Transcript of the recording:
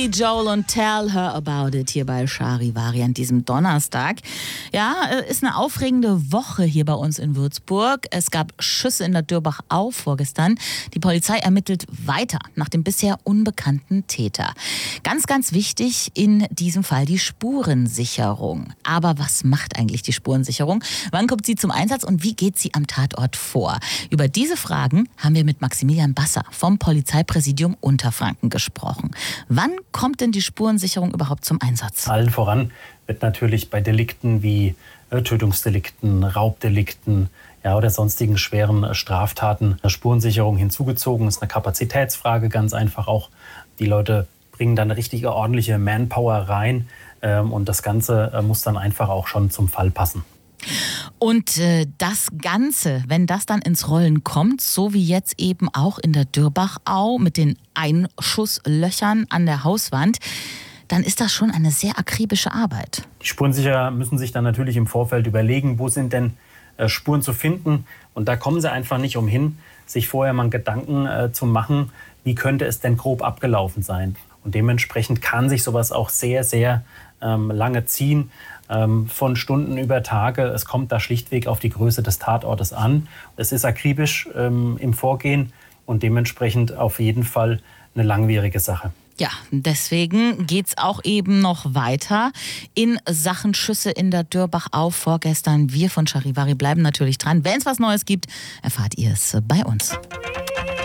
Billy Joel und Tell Her About It hier bei Charivari an diesem Donnerstag. Ja, ist eine aufregende Woche hier bei uns in Würzburg. Es gab Schüsse in der Dürbach-Au vorgestern. Die Polizei ermittelt weiter nach dem bisher unbekannten Täter. Ganz, ganz wichtig in diesem Fall die Spurensicherung. Aber was macht eigentlich die Spurensicherung? Wann kommt sie zum Einsatz und wie geht sie am Tatort vor? Über diese Fragen haben wir mit Maximilian Basser vom Polizeipräsidium Unterfranken gesprochen. Wann kommt denn die Spurensicherung überhaupt zum Einsatz? Allen voran wird natürlich bei Delikten wie Tötungsdelikten, Raubdelikten oder sonstigen schweren Straftaten eine Spurensicherung hinzugezogen. Das ist eine Kapazitätsfrage, ganz einfach auch. Die Leute bringen dann eine richtige ordentliche Manpower rein und das Ganze muss dann einfach auch schon zum Fall passen. Und das Ganze, wenn das dann ins Rollen kommt, so wie jetzt eben auch in der Dürbach-Au mit den Einschusslöchern an der Hauswand, dann ist das schon eine sehr akribische Arbeit. Die Spurensicherer müssen sich dann natürlich im Vorfeld überlegen, wo sind denn Spuren zu finden. Und da kommen sie einfach nicht umhin, sich vorher mal Gedanken zu machen, wie könnte es denn grob abgelaufen sein. Und dementsprechend kann sich sowas auch sehr, sehr lange ziehen, von Stunden über Tage. Es kommt da schlichtweg auf die Größe des Tatortes an. Es ist akribisch im Vorgehen und dementsprechend auf jeden Fall eine langwierige Sache. Ja, deswegen geht's auch eben noch weiter in Sachen Schüsse in der Dürbach-Au vorgestern. Wir von Charivari bleiben natürlich dran. Wenn es was Neues gibt, erfahrt ihr es bei uns.